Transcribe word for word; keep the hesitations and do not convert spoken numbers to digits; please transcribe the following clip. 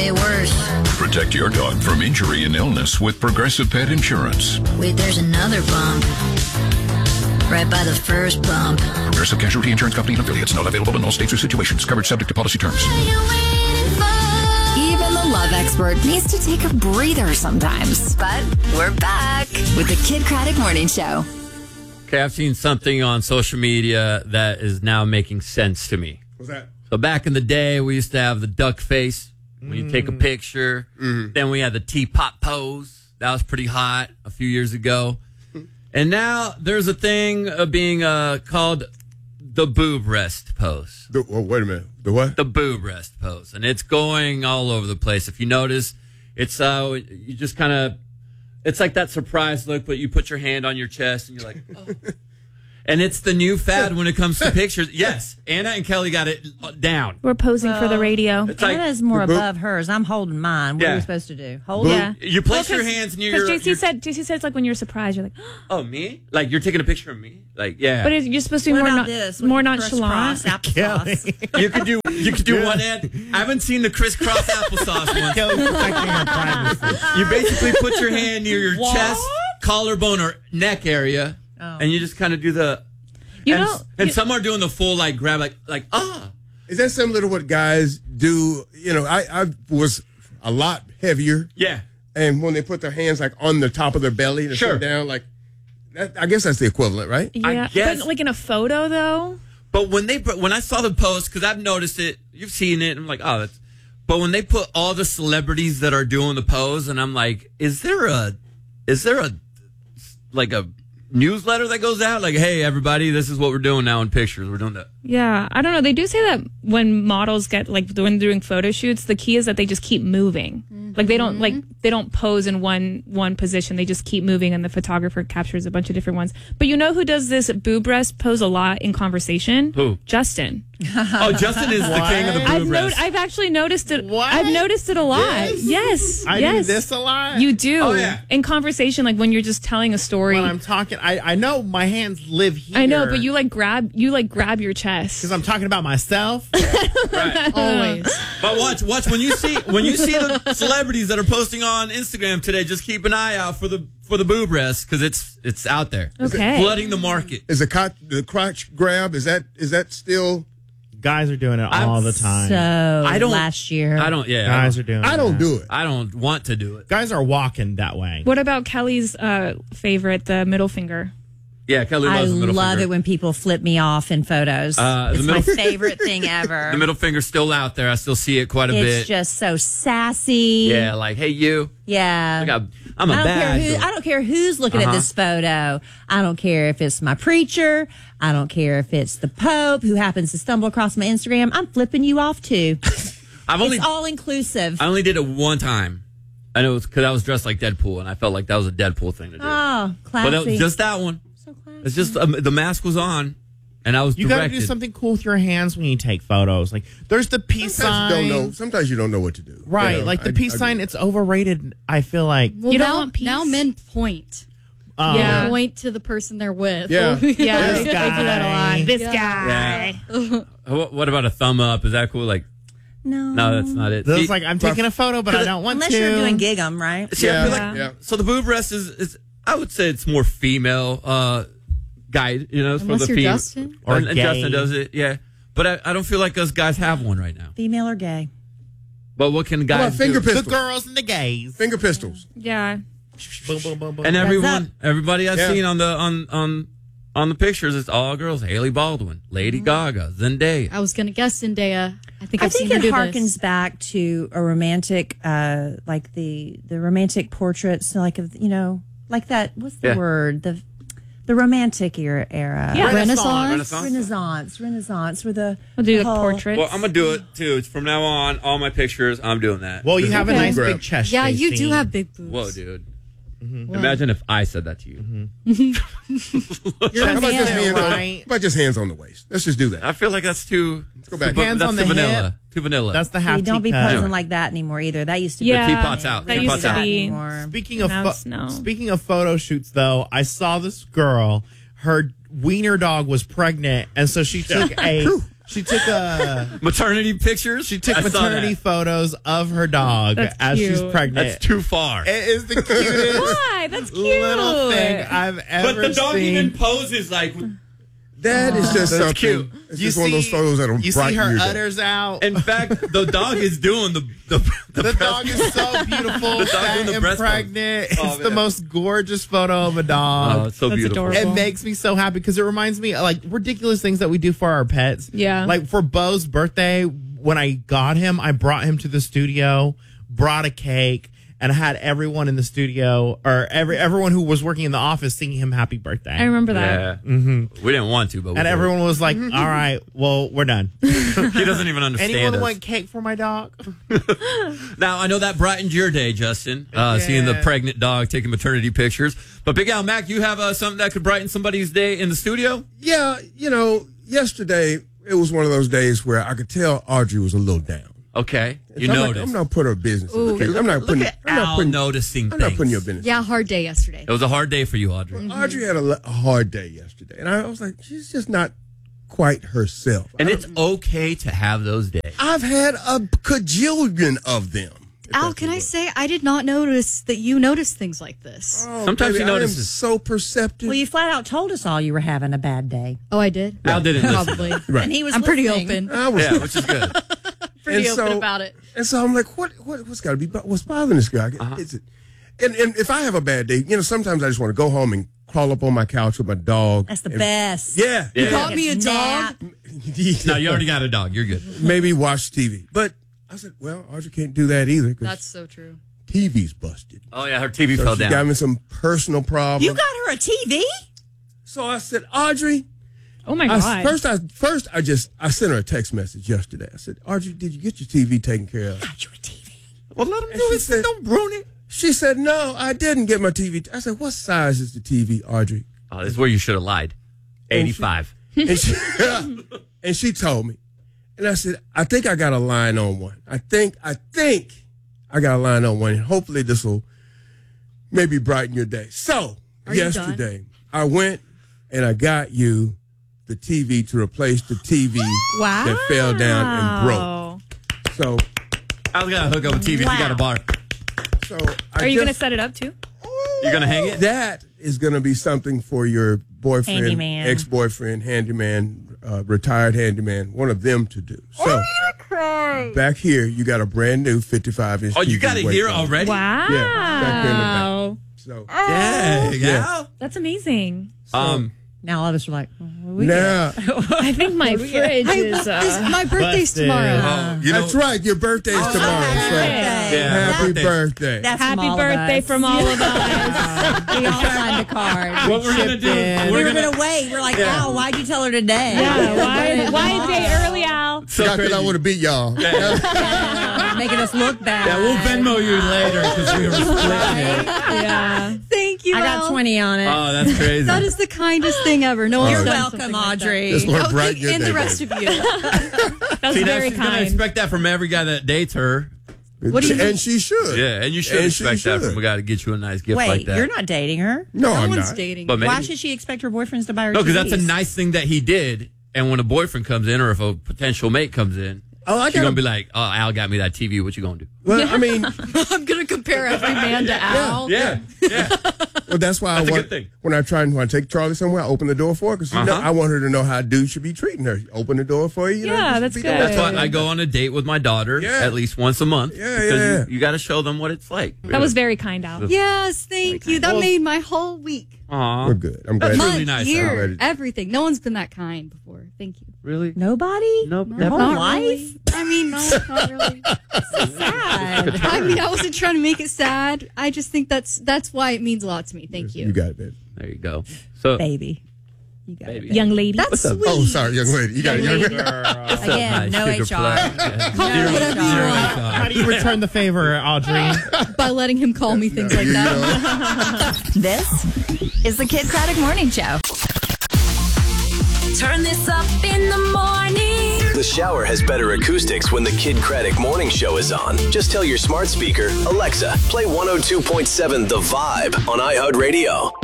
Worse. Protect your dog from injury and illness with Progressive Pet Insurance. Wait, there's another bump. Right by the first bump. Progressive Casualty Insurance Company and affiliates. Not available in all states or situations. Coverage subject to policy terms. Even the love expert needs to take a breather sometimes. But we're back with the Kid Craddock Morning Show. Okay, I've seen something on social media that is now making sense to me. What's that? So back in the day, we used to have the duck face. When you take a picture, mm-hmm. Then we had the teapot pose. That was pretty hot a few years ago. And now there's a thing of being uh, called the boob rest pose. The, oh, wait a minute. The what? The boob rest pose. And it's going all over the place. If you notice, it's uh, you just kind of, it's like that surprise look, but you put your hand on your chest and you're like, oh. And it's the new fad when it comes to pictures. Yes, Anna and Kelly got it down. We're posing well, for the radio. It's like, Anna's more above hers. I'm holding mine. What yeah. are we supposed to do? Hold Boop. it? Yeah. You place well, your hands near your... Because J C said, J C said it's like when you're surprised. You're like, oh, me? Like you're taking a picture of me? Like, yeah. But you're supposed to be what more, about no, this? more nonchalant. You could do you could do one hand. I haven't seen the crisscross applesauce one. You basically put your hand near your what? chest, collarbone, or neck area, oh. and you just kind of do the... You and, know, and you, some are doing the full like grab, like like ah. Is that similar to what guys do? You know, I, I was a lot heavier. Yeah. And when they put their hands like on the top of their belly to sure. sit down, like that, I guess that's the equivalent, right? Yeah, I guess. But like in a photo though. But when they when I saw the post, because I've noticed it, you've seen it, I'm like, oh, that's. But when they put all the celebrities that are doing the pose, and I'm like, is there a, is there a, like a. newsletter that goes out like, hey everybody, this is what we're doing now in pictures, we're doing that. Yeah, I don't know, they do say that when models get like when they're doing photo shoots, the key is that they just keep moving. Mm-hmm. Like they don't like they don't pose in one one position, they just keep moving and the photographer captures a bunch of different ones. But you know who does this boob rest pose a lot in conversation? Who? Justin. Oh, Justin is the king of the boob I've rest. no- I've actually noticed it. What? I've noticed it a lot. Yes. Yes. I yes. do this a lot. You do. Oh, yeah. In conversation, like when you're just telling a story. When I'm talking, I, I know my hands live here. I know, but you like grab you like grab your chest. Because I'm talking about myself. Right. Always. But watch, watch when you see when you see the celebrities that are posting on Instagram today, just keep an eye out for the for the boob rest because it's it's out there. Okay. Flooding the market. Is the crotch, the crotch grab, is that is that still? Guys are doing it all I'm the time. So I don't last year. I don't yeah. Guys I are doing I don't that. do it. I don't want to do it. Guys are walking that way. What about Kelly's uh, favorite, the middle finger? Yeah, Kelly I loves the middle love finger. it when people flip me off in photos. Uh, the it's middle- my favorite thing ever. The middle finger's still out there. I still see it quite a it's bit. just so sassy. Yeah, like, hey, you. Yeah. Look, I'm, I'm a I don't bad care who, girl. I don't care who's looking Uh-huh. at this photo. I don't care if it's my preacher. I don't care if it's the Pope who happens to stumble across my Instagram. I'm flipping you off too. I've only, it's all inclusive. I only did it one time. I know it's because I was dressed like Deadpool, and I felt like that was a Deadpool thing to do. Oh, classy. But that was just that one. So classy. It's just um, the mask was on, and I was You got to directed. do something cool with your hands when you take photos. Like, there's the peace Sometimes sign. you don't know. Sometimes you don't know what to do. Right, You know, like the I- peace I- sign, it's overrated, I feel like. Well, You don't now, want peace? now men point. Um, Yeah. Point to the person they're with. Yeah. Yeah, This they do that a guy. lot. This Yeah. guy. Yeah. What what about a thumb up? Is that cool? Like, No. no, that's not it. It's See- like, I'm taking a photo, but I don't want Unless to. you're doing gig 'em, right? See, I Yeah. feel like Yeah. Yeah. so the boob rest is, is I would say it's more female uh, guide. You know, it's Unless for the you're fem- Justin? Or and, and gay. Justin does it. Yeah, but I, I don't feel like us guys have one right now. Female or gay? But what can How about guys finger do? The pistols? girls and the gays. Finger pistols. Yeah. Boom, boom, boom, boom. And That's everyone, up. everybody I've Yeah. seen on the on on on the pictures, it's all girls. Haley Baldwin, Lady Gaga, Zendaya. I was going to guess Zendaya. I think I I've think seen her it do harkens this. back to a romantic, uh, like the the romantic portraits, like of you know, like that. What's the Yeah. word? The the romantic era. era. Yeah. Renaissance. Renaissance. Renaissance, Renaissance, where the We'll do the the whole- portraits. Well, I'm gonna do it too. It's from now on, all my pictures, I'm doing that. Well, you have a Okay. nice Grab. big chest. Yeah, you J C. do have big boobs. Whoa, dude. Mm-hmm. Imagine if I said that to you. You're How a about, just man, hands on, right? how about just hands on the waist? Let's just do that. I feel like that's too. go back. too- Hands that's on too the vanilla. hip. Too vanilla. That's the See, half don't be teacup. posing Anyway. like that anymore either. That used to be Yeah. The teapot's out. That Teapot's used to out. be. anymore. Speaking of Now pho- it's no. speaking of photo shoots, though, I saw this girl. Her wiener dog was pregnant, and so she took a She took a maternity pictures. She took I saw maternity that. photos of her dog That's as she's cute. pregnant. That's too far. It is the cutest Why? That's cute. little thing I've ever But the dog seen. even poses like. That is just That's something. cute. It's You just one of those see- photos that'll You see brighten her your day. udders out. In fact, the dog is doing the the, the, The breast- dog is so beautiful, The dog's fat doing the and breast pump. pregnant. Oh, It's the man. most gorgeous photo of a dog. Oh, it's so That's beautiful. adorable. It makes me so happy because it reminds me of, like, ridiculous things that we do for our pets. Yeah. Like for Bo's birthday, when I got him, I brought him to the studio, brought a cake, and I had everyone in the studio or every everyone who was working in the office singing him happy birthday. I remember that. Yeah. Mm-hmm. We didn't want to, but we And did. everyone was like, all right, well, we're done. He doesn't even understand Anyone us. want cake for my dog? Now, I know that brightened your day, Justin, uh, seeing the pregnant dog taking maternity pictures. But Big Al Mac, you have uh, something that could brighten somebody's day in the studio? Yeah, you know, yesterday it was one of those days where I could tell Audrey was a little down. Okay. You So I'm not- noticed. I'm not putting her business. Ooh. in the case. I'm not Look putting. at I'm not Al putting. noticing I'm things. not putting your business. Yeah, hard day yesterday. It was a hard day for you, Audrey. Audrey had a, le- a hard day yesterday, and I was like, she's just not quite herself. And I it's okay to have those days. I've had a cajillion of them. if Al, that's can the I word. say I did not notice that you noticed things like this? Oh, Sometimes baby, she I am notices. so perceptive. Well, you flat out told us all you were having a bad day. Oh, I did. Al didn't listen. Probably. Right. And he was I'm pretty listening. open. I was, Yeah, which is good. Pretty and open so- about it. and so I'm like, what? what what's got to be? bo- What's bothering this guy? Uh-huh. Is it? And, and if I have a bad day, you know, sometimes I just want to go home and crawl up on my couch with my dog. That's the and- best. Yeah. Yeah. yeah. Got me a Nap. dog. No, you already got a dog. You're good. Maybe watch T V. But I said, well, Audrey can't do that either because That's so true. T V's busted. Oh, yeah, her T V So fell she down. got me some personal problems. You got her a T V? So I said, Audrey. Oh my I, god. first, I first I just I sent her a text message yesterday. I said, Audrey, did you get your T V taken care of? Got you a T V. Well, let him And do she it. said- Don't ruin it. She said, no, I didn't get my T V. I said, what size is the T V, Audrey? Oh, this is where you should have lied. eighty-five. And she, and she told me. And I said, I think I got a line on one. I think, I think I got a line on one. And hopefully this will maybe brighten your day. So Are you yesterday I went and I got you the T V to replace the T V wow. that fell down and broke. So, I was going to hook up a T V if you got a bar. so Are I you just, gonna set it up too? You're going to hang it? that is going to be something for your boyfriend, Handyman. ex-boyfriend, handyman, uh, retired handyman, one of them to do. So back here, you got a brand new fifty-five inch. Oh, you got it waiting here on you. already? Wow. Yeah, back here in the back. So Yeah. Yeah. That's amazing. Um, Now all of us are like, oh, what do we now, I think my fridge I, is. this- Uh, my birthday's Busted. tomorrow. oh, you know, that's right. Your birthday's tomorrow. So birthday. Yeah, happy birthday. birthday. That's from happy all of birthday us. from all of us. We all signed a card. what we're going to do, in. we we're were going gonna wait. We're like, Yeah. Al, why'd you tell her today? Yeah, why, why a day early, Al? So Not because I crazy. would have beat y'all. Yeah, making us look bad. Yeah, we'll Venmo you later because we were splitting it. Yeah. Thank you, I got Al. twenty on it. Oh, that's crazy. That is the kindest thing ever. No one's You're done welcome, something like that. Audrey. Just want to Oh, brighten your and day. the rest of you. That's See, now very she's going to kind. expect that from every guy that dates her. What do you mean? And she should. Yeah, and you should And she expect that should. from a guy to get you a nice gift Wait, like that. you're not dating her? No, No I'm one's not. dating. But maybe, Why should she expect her boyfriends to buy her no, because that's a T Vs? nice thing that he did. And when a boyfriend comes in or if a potential mate comes in, Oh, I she's got going to be like, oh, Al got me that T V. What you going to do? Well, I mean, I'm going to compare every man to Al. Yeah, yeah. well, that's why That's a I want good thing. when I try and when I take Charlie somewhere, I open the door for her because you know Uh-huh. I want her to know how a dude should be treating her. Open the door for you. you know, Yeah, just that's be good. the- That's why I go on a date with my daughter Yeah. at least once a month. Yeah, because yeah, yeah. you, you got to show them what it's like. That was very kind, Al. Yes, thank you. That Well- made my whole week. Aw. We're good. I'm glad. That's Month, really nice. I'm year, ready. everything. No one's been that kind before. Thank you. Really? Nobody? Nope. Your never. whole Not life? really. I mean, no, not really. Sad. I mean, I wasn't trying to make it sad. I just think that's that's why it means a lot to me. Thank you. You got it, babe. There you go. So, Baby. You got Baby. it. Young lady. That's up? sweet. Oh, sorry, young lady. You got it, young lady. Again, no sugar H R. plug. Yeah. Call me whatever you Zero want H R. How do you return the favor, Audrey? by letting him call me things like that. This is the Kid Craddock Morning Show. Turn this up in the morning. The shower has better acoustics when the Kid Craddock Morning Show is on. Just tell your smart speaker, Alexa, play one oh two point seven The Vibe on iHeartRadio.